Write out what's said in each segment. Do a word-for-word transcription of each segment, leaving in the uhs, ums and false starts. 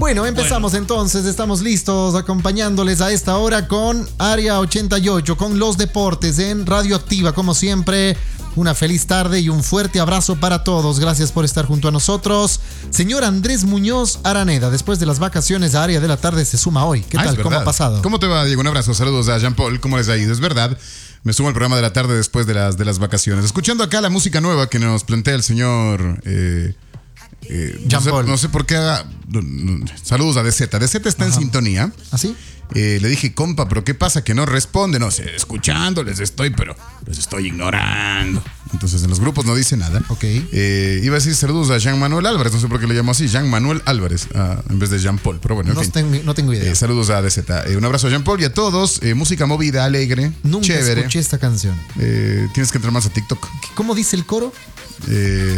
Bueno, empezamos bueno. entonces, estamos listos acompañándoles a esta hora con Área ochenta y ocho, con los deportes en Radioactiva, como siempre. Una feliz tarde y un fuerte abrazo para todos. Gracias por estar junto a nosotros. Señor Andrés Muñoz Araneda, después de las vacaciones a Área de la Tarde se suma hoy. ¿Qué ah, tal? ¿Cómo ha pasado? ¿Cómo te va, Diego? Un abrazo. Saludos a Jean Paul. ¿Cómo les ha ido? Es verdad. Me sumo al programa de la tarde después de las, de las vacaciones. Escuchando acá la música nueva que nos plantea el señor... Eh, eh, no, sé, no sé por qué haga... Saludos a D Z. D Z está Ajá. en sintonía. ¿Ah, sí? Eh, le dije, compa, pero ¿qué pasa? Que no responde. No sé, escuchando, les estoy, pero les estoy ignorando. Entonces en los grupos no dice nada. Ok. Eh, iba a decir saludos a Jean Manuel Álvarez, no sé por qué le llamo así, Jean Manuel Álvarez, uh, en vez de Jean Paul. Pero bueno, en no, fin. Tengo, no tengo idea. Eh, saludos a D Z. Eh, un abrazo a Jean Paul y a todos. Eh, música movida, alegre, Nunca chévere. escuché esta canción. Eh, tienes que entrar más a TikTok. ¿Cómo dice el coro? Eh,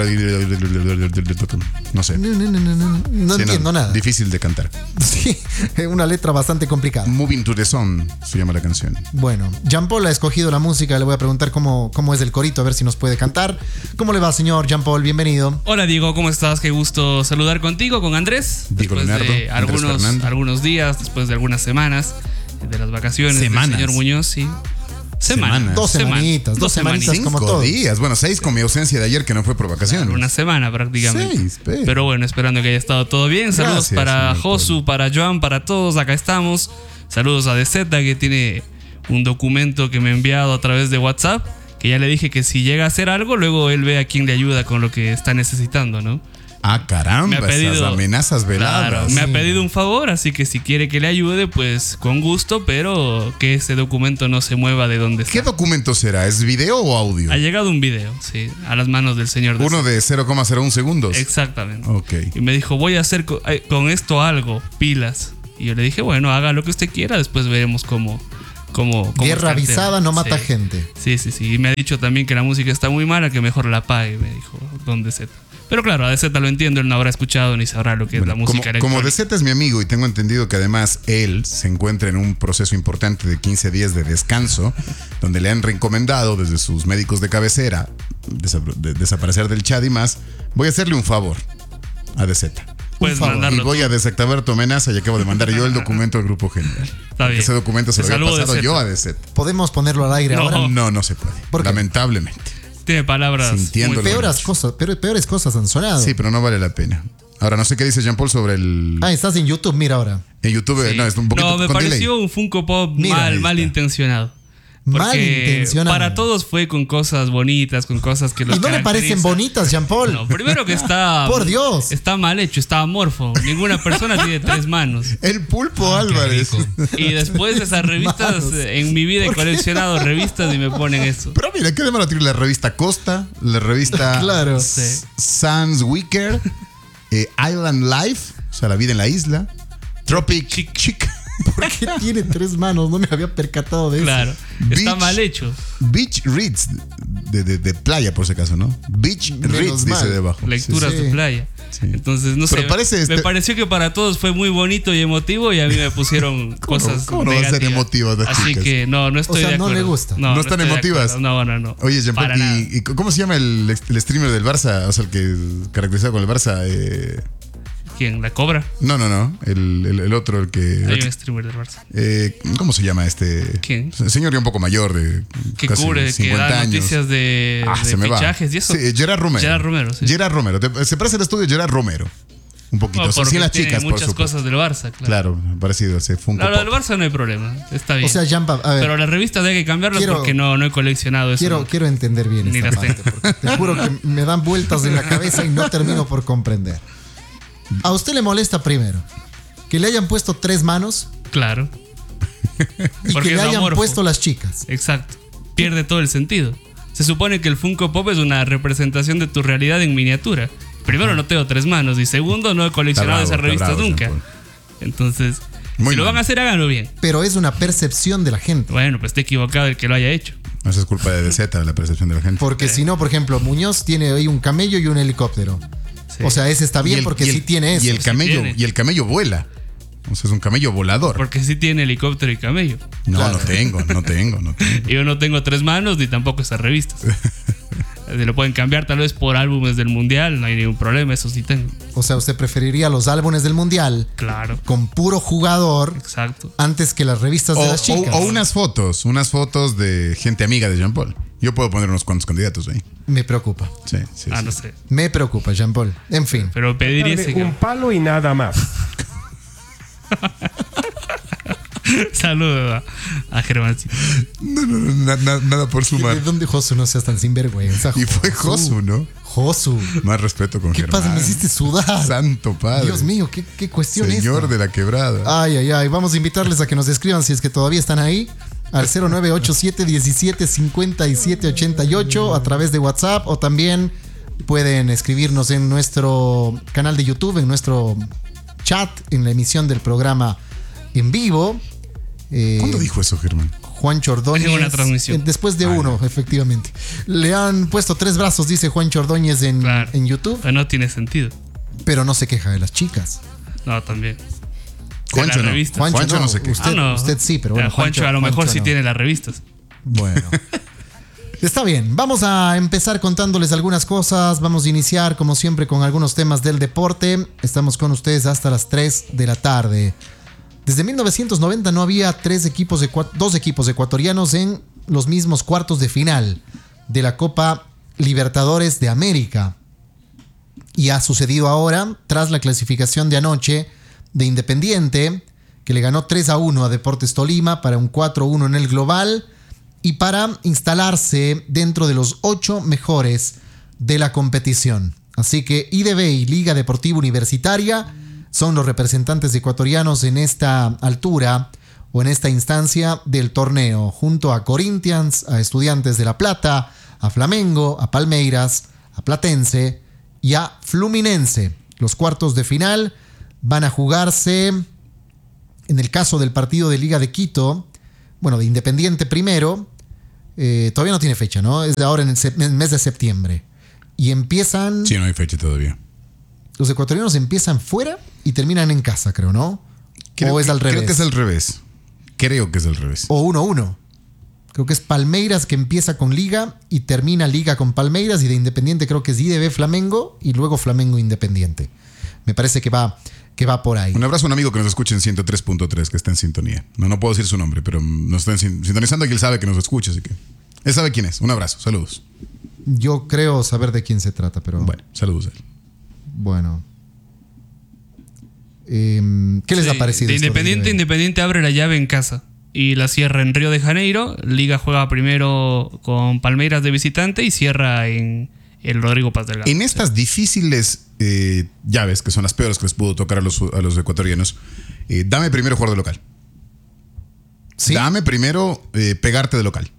no sé. No, no, no, no, no. no sí, entiendo no, nada. Difícil de cantar. Sí, una letra bastante complicada. Moving to the Sun se llama la canción. Bueno, Jean Paul ha escogido la música. Le voy a preguntar cómo, cómo es el corito, a ver si nos puede cantar. ¿Cómo le va, señor Jean Paul? Bienvenido. Hola, Diego, ¿cómo estás? Qué gusto saludar contigo, con Andrés. Diego después Leonardo, de algunos, algunos días, después de algunas semanas de las vacaciones Semanas. del señor Muñoz, sí. Semanas. Semanas. Dos semanitas, dos, dos semanitas Cinco como todos. días. Bueno, seis con mi ausencia de ayer que no fue por vacaciones. Claro, una semana prácticamente. Seis, pero. pero bueno, esperando que haya estado todo bien. Saludos Gracias, para Josu, para Joan, para todos. Acá estamos. Saludos a D Z, que tiene un documento que me ha enviado a través de WhatsApp, que ya le dije que si llega a hacer algo, luego él ve a quién le ayuda con lo que está necesitando, ¿no? Ah, caramba, me ha pedido, esas amenazas veladas. Claro, me ha pedido un favor, así que si quiere que le ayude, pues con gusto, pero que ese documento no se mueva de donde está. ¿Qué documento será? ¿Es video o audio? Ha llegado un video, sí, a las manos del señor. De Uno de cero coma cero uno segundos. Exactamente. Ok. Y me dijo, voy a hacer con, con esto algo, pilas. Y yo le dije, bueno, haga lo que usted quiera, después veremos cómo... Como, como Guerra avisada no mata sí. gente. Sí, sí, sí. Y me ha dicho también que la música está muy mala, que mejor la apague, me dijo Don D Z. Pero claro, a D Z lo entiendo, él no habrá escuchado ni sabrá lo que bueno, es la música como, electrónica. Como D Z es mi amigo y tengo entendido que además él se encuentra en un proceso importante de quince días de descanso, donde le han recomendado desde sus médicos de cabecera desa- de desaparecer del chat y más, voy a hacerle un favor a D Z. Puedes mandarlo y voy tú. a desactivar tu amenaza y acabo de mandar yo el documento al grupo general. Está bien. Ese documento se lo había pasado yo a D Z. ¿Podemos ponerlo al aire no. ahora? No, no se puede. Lamentablemente. Tiene palabras muy peores cosas, peores, peores cosas han sonado. Sí, pero no vale la pena. Ahora, no sé qué dice Jean Paul sobre el... Ah, estás en YouTube, mira ahora. En YouTube, sí. no, es un poquito No, me con pareció delay. un Funko Pop mira, mal, mal intencionado. Malintencionado. Para todos fue con cosas bonitas, con cosas que los ¿Y no le parecen bonitas, Jean Paul? No, primero que está... Por Dios. Está mal hecho, está amorfo. Ninguna persona tiene tres manos. El Pulpo ah, Álvarez. Y después de esas revistas, manos. En mi vida he coleccionado revistas y me ponen eso. Pero mira, ¿qué de malo tiene la revista Costa? La revista claro. Sí. Sans Wicker, eh, Island Life, o sea, la vida en la isla, Tropic Chic Chic. ¿Por qué tiene tres manos? No me había percatado de claro, eso. Claro, está Beach, mal hecho. Beach Reads, de, de, de playa por si acaso, ¿no? Beach Menos Reads mal. Dice debajo. Lecturas sí. de playa. Sí. Entonces, no Pero sé, parece este... me pareció que para todos fue muy bonito y emotivo y a mí me pusieron cosas ¿Cómo no negativas. Va a ser emotivas las Así chicas? Que no, no estoy o sea, de acuerdo. no le gusta. No, no, no están emotivas. No, no, no. Oye, Jean Paul, ¿y, ¿y cómo se llama el, el streamer del Barça? O sea, el que caracterizado con el Barça... Eh... ¿Quién? ¿La Cobra? No, no, no. El, el, el otro, el que... Hay un streamer del Barça. Eh, ¿Cómo se llama este? ¿Quién? Señor ya un poco mayor, de que casi cubre, cincuenta que da años. Noticias de, ah, de se me fichajes va. y eso. Sí, Gerard Romero. Gerard Romero, sí. Gerard Romero. Se parece al estudio de Gerard Romero. Un poquito. No, sí, las chicas, muchas por cosas del Barça, claro. Claro, parecido ese Funko Claro, Pop. del Barça no hay problema. Está bien. O sea, Jean Paul, a ver. Pero las revistas hay que cambiarlas quiero, porque no, no he coleccionado eso. Quiero, quiero entender bien Ni esta parte. Porque te juro que me dan vueltas en la cabeza y no termino por comprender. ¿A usted le molesta primero que le hayan puesto tres manos? Claro. Y porque que le hayan amorfo. puesto las chicas. Exacto. Pierde todo el sentido. Se supone que el Funko Pop es una representación de tu realidad en miniatura. Primero, no tengo tres manos. Y segundo, no he coleccionado bravo, esas revistas bravo, nunca. Entonces, Muy si mal. lo van a hacer, háganlo bien. Pero es una percepción de la gente. Bueno, pues está equivocado el que lo haya hecho. Eso es culpa de D Z, la percepción de la gente. Porque sí. si no, por ejemplo, Muñoz tiene ahí un camello y un helicóptero. Sí. O sea, ese está bien el, porque el, sí tiene eso. Y el camello, sí y el camello vuela. O sea, es un camello volador. Porque sí tiene helicóptero y camello. No, claro. no tengo, no tengo, no tengo. Yo no tengo tres manos ni tampoco esas revistas. Se lo pueden cambiar tal vez por álbumes del mundial, no hay ningún problema, eso sí tengo. O sea, ¿usted preferiría los álbumes del mundial? Claro. Con puro jugador. Exacto. Antes que las revistas o, de las chicas. O, o unas fotos, unas fotos de gente amiga de Jean Paul. Yo puedo poner unos cuantos candidatos ahí. Me preocupa. Sí, sí. Ah, sí. no sé. Me preocupa, Jean Paul. En fin. Pero pediría ese un palo y nada más. Saludos a, a Germancito. No, no, no, na, na, nada por sumar. ¿De dónde Josu no seas tan sinvergüenza? Y fue Josu, ¿no? Josu. Más respeto con ¿Qué Germán. pasa? Me hiciste sudar. Santo padre. Dios mío, qué, qué cuestión es. Señor esta? De la quebrada. Ay, ay, ay. Vamos a invitarles a que nos escriban si es que todavía están ahí. Al cero nueve ocho siete, diecisiete, cincuenta y siete, ochenta y ocho a través de WhatsApp, o también pueden escribirnos en nuestro canal de YouTube, en nuestro chat, en la emisión del programa en vivo. Eh, ¿Cuándo dijo eso, Germán? Juancho Ordóñez. Una transmisión. Después de ah, uno, no. efectivamente. Le han puesto tres brazos, dice Juancho Ordóñez en, claro. en YouTube. Pero no tiene sentido. Pero no se queja de las chicas. No, también. Juancho no. Juancho, Juancho no, no se queja. Usted, ah, no. usted sí, pero bueno. Juancho, Juancho a lo mejor Juancho sí no. tiene las revistas. Bueno. Está bien, vamos a empezar contándoles algunas cosas. Vamos a iniciar, como siempre, con algunos temas del deporte. Estamos con ustedes hasta las tres de la tarde. Desde mil novecientos noventa no había tres equipos de, dos equipos ecuatorianos en los mismos cuartos de final de la Copa Libertadores de América. Y ha sucedido ahora, tras la clasificación de anoche de Independiente, que le ganó tres a uno a Deportes Tolima para un cuatro a uno en el global y para instalarse dentro de los ocho mejores de la competición. Así que I D B y Liga Deportiva Universitaria son los representantes ecuatorianos en esta altura o en esta instancia del torneo, junto a Corinthians, a Estudiantes de La Plata, a Flamengo, a Palmeiras, a Platense y a Fluminense. Los cuartos de final van a jugarse, en el caso del partido de Liga de Quito, bueno, de Independiente primero, eh, todavía no tiene fecha, ¿no? Es de ahora en el, en el mes de septiembre. Y empiezan... Sí, no hay fecha todavía. Los ecuatorianos empiezan fuera y terminan en casa, creo, ¿no? Creo ¿O es que, al revés? Creo que es al revés. Creo que es al revés. O uno uno. Creo que es Palmeiras que empieza con Liga y termina Liga con Palmeiras, y de Independiente creo que es I D B Flamengo y luego Flamengo Independiente. Me parece que va, que va por ahí. Un abrazo a un amigo que nos escucha en ciento tres punto tres, que está en sintonía. No, no puedo decir su nombre, pero nos está sintonizando y él sabe que nos escucha, así que él sabe quién es. Un abrazo, saludos. Yo creo saber de quién se trata, pero... Bueno, saludos a él. Bueno. Eh, ¿Qué les sí, ha parecido? De Independiente, de Independiente abre la llave en casa y la cierra en Río de Janeiro. Liga juega primero con Palmeiras de visitante y cierra en el Rodrigo Paz Delgado. En estas difíciles eh, llaves, que son las peores que les pudo tocar a los, a los ecuatorianos, eh, dame primero jugar de local. ¿Sí? Dame primero eh, pegarte de local.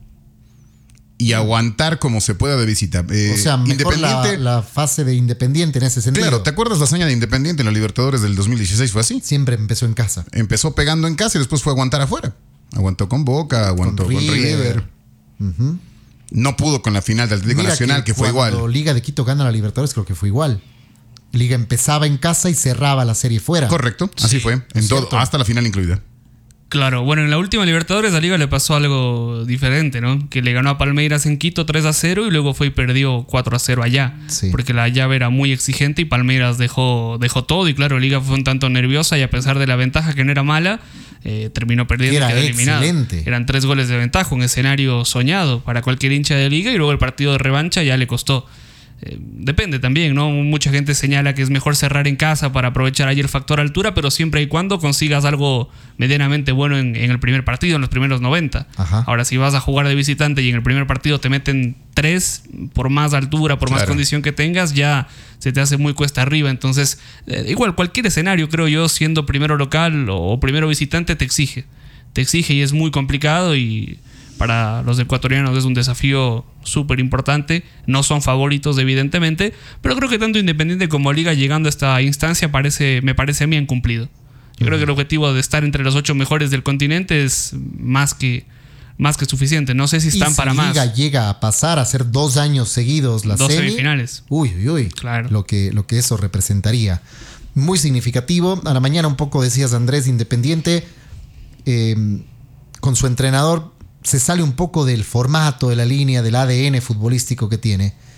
Y aguantar como se pueda de visita. Eh, o sea, mejor Independiente, la, la fase de Independiente en ese sentido. Claro, ¿te acuerdas la hazaña de Independiente en los Libertadores del dos mil dieciséis? ¿Fue así? Siempre empezó en casa. Empezó pegando en casa y después fue a aguantar afuera. Aguantó con Boca, aguantó con, con River. River. Uh-huh. No pudo con la final del Atlético Mira Nacional, que, que fue igual. Cuando Liga de Quito gana la Libertadores, creo que fue igual. Liga empezaba en casa y cerraba la serie fuera. Correcto, así sí, fue. En todo, hasta la final incluida. Claro, bueno, en la última Libertadores a Liga le pasó algo diferente, ¿no? Que le ganó a Palmeiras en Quito tres a cero y luego fue y perdió cuatro a cero allá. Sí. Porque la llave era muy exigente y Palmeiras dejó, dejó todo. Y claro, Liga fue un tanto nerviosa y a pesar de la ventaja, que no era mala, eh, terminó perdiendo y quedó eliminada. Eran tres goles de ventaja, un escenario soñado para cualquier hincha de Liga, y luego el partido de revancha ya le costó. Eh, depende también, ¿no? Mucha gente señala que es mejor cerrar en casa para aprovechar ahí el factor altura, pero siempre y cuando consigas algo medianamente bueno en, en el primer partido, en los primeros noventa. Ajá. Ahora, si vas a jugar de visitante y en el primer partido te meten tres, por más altura, por claro. más condición que tengas, ya se te hace muy cuesta arriba. Entonces, eh, igual cualquier escenario, creo yo, siendo primero local o, o primero visitante, te exige. Te exige y es muy complicado, y para los ecuatorianos es un desafío súper importante. No son favoritos, evidentemente, pero creo que tanto Independiente como Liga, llegando a esta instancia, parece, me parece a mí han cumplido. Yo uh-huh. creo que el objetivo de estar entre los ocho mejores del continente es más que, más que suficiente. No sé si están y si para Liga más. Liga llega a pasar a ser dos años seguidos la dos semi, semifinales. Uy, uy, uy. Claro. Lo que, lo que eso representaría. Muy significativo. A la mañana un poco decías, Andrés, Independiente, eh, con su entrenador, se sale un poco del formato, de la línea, del A D N futbolístico que tiene.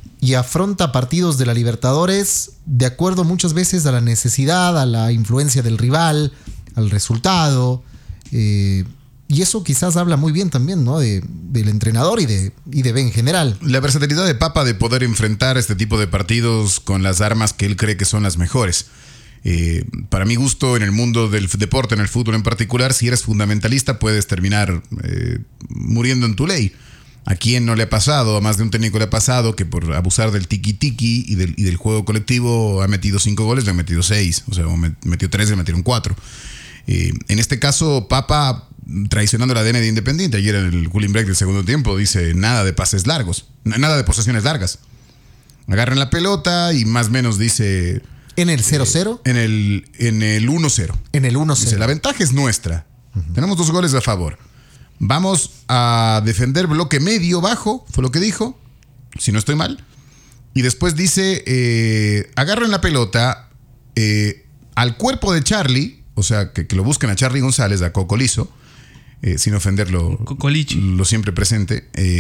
y afronta partidos de la Libertadores de acuerdo muchas veces a la necesidad, a la influencia del rival, al resultado. Eh, y eso quizás habla muy bien también, ¿no? De, del entrenador y de, y de B en general. La versatilidad de Papa de poder enfrentar este tipo de partidos con las armas que él cree que son las mejores. Eh, para mi gusto, en el mundo del deporte, en el fútbol en particular, si eres fundamentalista puedes terminar eh, muriendo en tu ley. ¿A quién no le ha pasado? A más de un técnico le ha pasado que por abusar del tiki-tiki y del, y del juego colectivo ha metido cinco goles, le ha metido seis. O sea, metió tres, le metieron cuatro. Eh, en este caso, Papa, traicionando el A D N de Independiente, ayer en el cooling break del segundo tiempo, dice nada de pases largos, nada de posesiones largas. Agarran la pelota y más o menos dice... ¿En el cero cero? Eh, en el, en el uno cero. En el uno cero. Dice, la ventaja es nuestra. Uh-huh. Tenemos dos goles a favor. Vamos a defender bloque medio bajo, fue lo que dijo, si no estoy mal. Y después dice, eh, agarren la pelota eh, al cuerpo de Charlie, o sea, que, que lo busquen a Charlie González, a Cocolizo, eh, sin ofenderlo, Cocolichi. Lo siempre presente. Eh,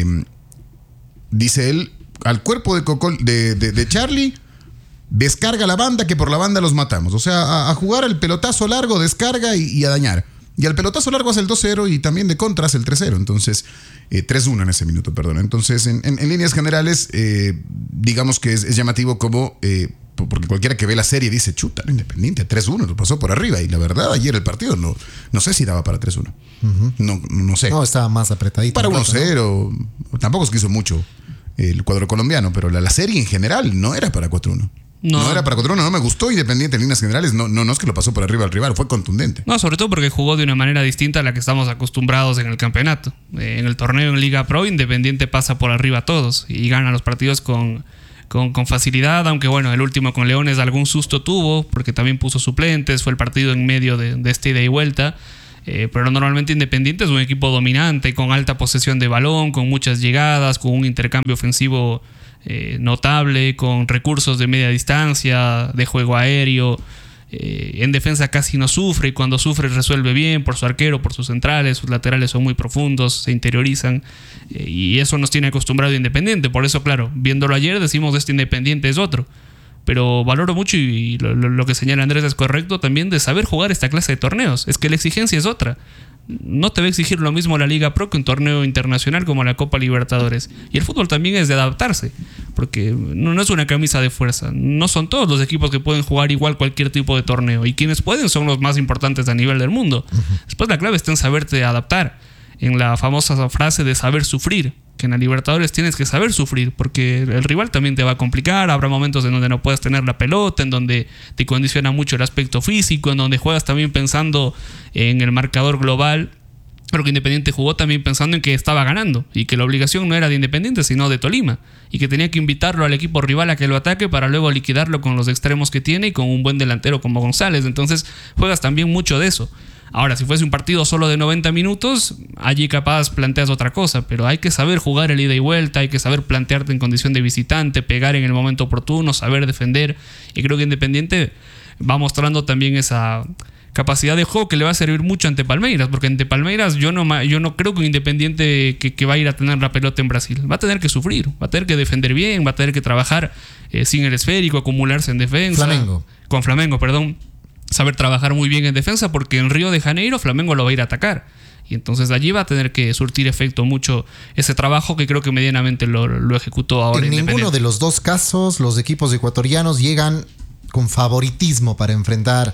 dice él, al cuerpo de, Cocol, de, de, de Charlie, descarga la banda, que por la banda los matamos. O sea, a, a jugar el pelotazo largo, descarga y, y a dañar. Y al pelotazo largo hace el dos cero y también de contra hace el tres cero. Entonces, eh, tres uno en ese minuto, perdón. Entonces, en, en, en líneas generales, eh, digamos que es, es llamativo como, eh, porque cualquiera que ve la serie dice, chuta, Independiente, tres uno, lo pasó por arriba. Y la verdad, ayer el partido no, no sé si daba para tres uno. Uh-huh. No, no sé. No, estaba más apretadito. Para uno cero, ¿no? Tampoco es que hizo mucho el cuadro colombiano, pero la, la serie en general no era para cuatro uno. No. no era para cuatro uno, no me gustó Independiente en líneas generales, no, no, no es que lo pasó por arriba al rival, fue contundente. No, sobre todo porque jugó de una manera distinta a la que estamos acostumbrados en el campeonato. Eh, en el torneo en Liga Pro, Independiente pasa por arriba a todos y gana los partidos con, con, con facilidad, aunque bueno, el último con Leones algún susto tuvo, porque también puso suplentes, fue el partido en medio de, de este ida y vuelta. Eh, pero normalmente Independiente es un equipo dominante, con alta posesión de balón, con muchas llegadas, con un intercambio ofensivo Eh, notable, con recursos de media distancia, de juego aéreo. Eh, en defensa casi no sufre, y cuando sufre resuelve bien por su arquero, por sus centrales. Sus laterales son muy profundos, se interiorizan, eh, y eso nos tiene acostumbrado Independiente. Por eso, claro, viéndolo ayer decimos este Independiente es otro. Pero valoro mucho, y lo, lo, lo que señala Andrés es correcto también, de saber jugar esta clase de torneos. Es que la exigencia es otra. No te va a exigir lo mismo la Liga Pro que un torneo internacional como la Copa Libertadores. Y el fútbol también es de adaptarse, porque no, no es una camisa de fuerza. No son todos los equipos que pueden jugar igual cualquier tipo de torneo, y quienes pueden son los más importantes a nivel del mundo. Uh-huh. Después la clave está en saberte adaptar, en la famosa frase de saber sufrir, que en la Libertadores tienes que saber sufrir, porque el rival también te va a complicar. Habrá momentos en donde no puedes tener la pelota, en donde te condiciona mucho el aspecto físico, en donde juegas también pensando en el marcador global. Pero que Independiente jugó también pensando en que estaba ganando, y que la obligación no era de Independiente sino de Tolima, y que tenía que invitarlo al equipo rival a que lo ataque para luego liquidarlo con los extremos que tiene y con un buen delantero como González. Entonces juegas también mucho de eso. Ahora, si fuese un partido solo de noventa minutos, allí capaz planteas otra cosa, pero hay que saber jugar el ida y vuelta, hay que saber plantearte en condición de visitante, pegar en el momento oportuno, saber defender, y creo que Independiente va mostrando también esa capacidad de juego que le va a servir mucho ante Palmeiras, porque ante Palmeiras yo no, yo no creo que un Independiente que, que va a ir a tener la pelota en Brasil, va a tener que sufrir, va a tener que defender bien, va a tener que trabajar eh, sin el esférico, acumularse en defensa. Flamengo. Con Flamengo, perdón. Saber trabajar muy bien en defensa, porque en Río de Janeiro Flamengo lo va a ir a atacar, y entonces allí va a tener que surtir efecto mucho ese trabajo, que creo que medianamente lo, lo ejecutó ahora. En ninguno de los dos casos los equipos ecuatorianos llegan con favoritismo para enfrentar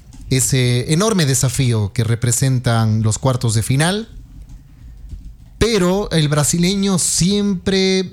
ese enorme desafío que representan los cuartos de final, pero el brasileño siempre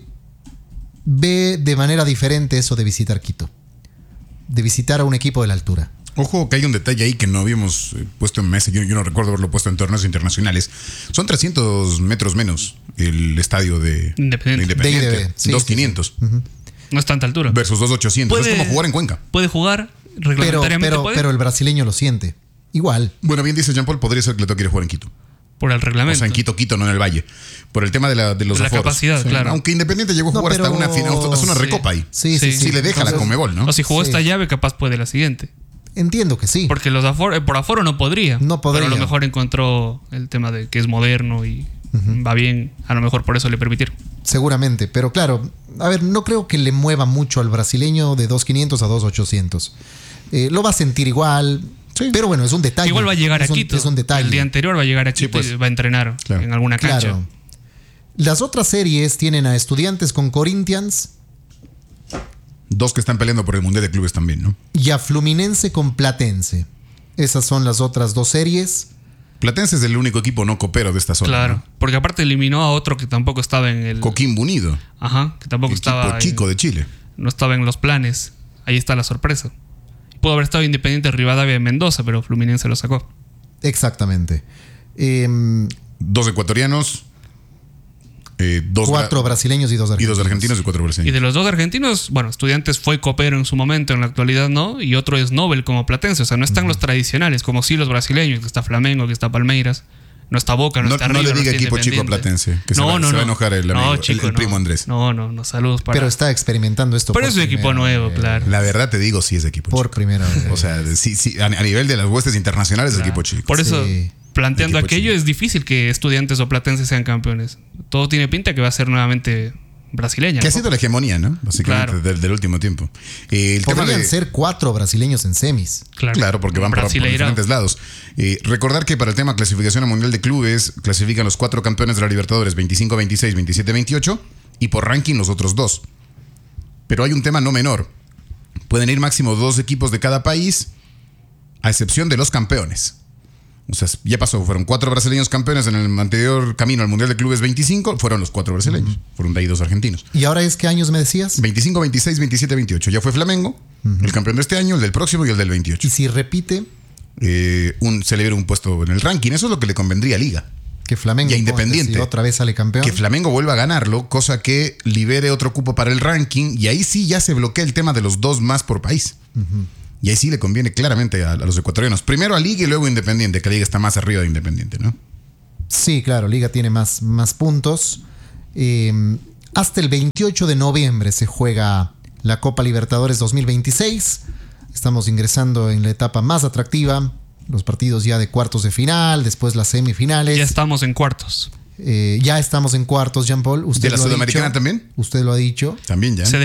ve de manera diferente eso de visitar Quito, de visitar a un equipo de la altura. Ojo que hay un detalle ahí que no habíamos eh, puesto en mesa. Yo, yo no recuerdo haberlo puesto en torneos internacionales. Son trescientos metros menos el estadio de Independiente. De Independiente. De I D B. Sí, dos sí, quinientos. Sí. Uh-huh. No es tanta altura. Versus dos ochocientos. Puede, es como jugar en Cuenca. Puede jugar reglamentariamente. Pero, pero, puede. pero el brasileño lo siente. Igual. Bueno, bien dice Jean Paul, podría ser que le toque ir a jugar en Quito. Por el reglamento. O sea, en Quito, Quito, no en el Valle. Por el tema de, la, de los la aforos. capacidad, sí. Claro. Aunque Independiente llegó a jugar no, pero... hasta una final, hasta una recopa sí. ahí. Sí, sí, sí. Sí, sí le deja Entonces, la Conmebol, ¿no? O si jugó sí. esta llave, capaz puede la siguiente. Entiendo que sí. Porque los aforo, por aforo no podría. No podría. Pero a lo mejor encontró el tema de que es moderno y uh-huh. va bien. A lo mejor por eso le permitieron. Seguramente, pero claro, a ver, no creo que le mueva mucho al brasileño de dos mil quinientos a dos mil ochocientos. Eh, lo va a sentir igual, sí. Pero bueno, es un detalle. Igual va a llegar es a un, Quito. Es un detalle. El día anterior va a llegar a Quito, sí, pues, y va a entrenar, claro, en alguna cancha. Claro. Las otras series tienen a Estudiantes con Corinthians. Dos que están peleando por el Mundial de Clubes también, ¿no? Y a Fluminense con Platense. Esas son las otras dos series. Platense es el único equipo no copero de esta zona. Claro, ¿no? Porque aparte eliminó a otro que tampoco estaba en el... Coquimbo Unido. Ajá, que tampoco equipo estaba... chico en, de Chile. No estaba en los planes. Ahí está la sorpresa. Pudo haber estado Independiente Rivadavia de Mendoza, pero Fluminense lo sacó. Exactamente. Eh, dos ecuatorianos. Eh, dos cuatro bra- brasileños y dos argentinos. Y dos argentinos y cuatro brasileños. Y de los dos argentinos, bueno, Estudiantes fue copero en su momento, en la actualidad no, y otro es Nobel como Platense. O sea, no están uh-huh. los tradicionales, como sí los brasileños, que está Flamengo, que está Palmeiras, no está Boca, no, no está River. No le diga no equipo chico a Platense, que no, se, va, no, se no. va a enojar el, amigo, no, chico, el, el no. primo Andrés. No, no, no, saludos para... Pero está experimentando esto. Pero es un equipo nuevo, vez. claro. La verdad te digo, sí es equipo por chico. Por primera vez. O sea, sí, sí, a, a nivel de las huestes internacionales claro. es equipo chico. Por eso... Sí. Planteando aquello, chico. Es difícil que Estudiantes o Platense sean campeones. Todo tiene pinta que va a ser nuevamente brasileña. Que ¿no? ha sido la hegemonía, ¿no? Básicamente claro. del, del último tiempo. Eh, el Podrían tema de, ser cuatro brasileños en semis. Claro, claro porque van por, por diferentes lados. Eh, recordar que para el tema clasificación a Mundial de Clubes clasifican los cuatro campeones de la Libertadores veinticinco veintiséis, veintisiete veintiocho y por ranking los otros dos. Pero hay un tema no menor. Pueden ir máximo dos equipos de cada país, a excepción de los campeones. O sea, ya pasó, fueron cuatro brasileños campeones en el anterior camino al Mundial de Clubes veinticinco, fueron los cuatro brasileños, uh-huh. fueron de ahí dos argentinos. ¿Y ahora es qué años me decías? veinticinco, veintiséis, veintisiete, veintiocho. Ya fue Flamengo, uh-huh. el campeón de este año, el del próximo y el del veintiocho. ¿Y si repite? Eh, un, se le libera un puesto en el ranking, eso es lo que le convendría a Liga. Que Flamengo y a Independiente si otra vez sale campeón. Que Flamengo vuelva a ganarlo, cosa que libere otro cupo para el ranking y ahí sí ya se bloquea el tema de los dos más por país. Uh-huh. Y ahí sí le conviene claramente a, a los ecuatorianos. Primero a Liga y luego a Independiente, que Liga está más arriba de Independiente, ¿no? Sí, claro, Liga tiene más, más puntos. Eh, hasta el veintiocho de noviembre se juega la Copa Libertadores dos mil veintiséis. Estamos ingresando en la etapa más atractiva. Los partidos ya de cuartos de final, después las semifinales. Ya estamos en cuartos. Eh, ya estamos en cuartos, Jean Paul. ¿Usted ¿De la lo Sudamericana ha dicho? también? Usted lo ha dicho. También ya. Se